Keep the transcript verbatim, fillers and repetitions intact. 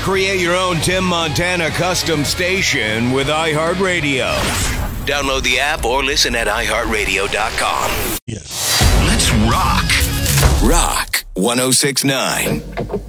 Create your own Tim Montana custom station with iHeartRadio. Download the app or listen at i heart radio dot com. Yes. Let's rock. Rock one oh six point nine.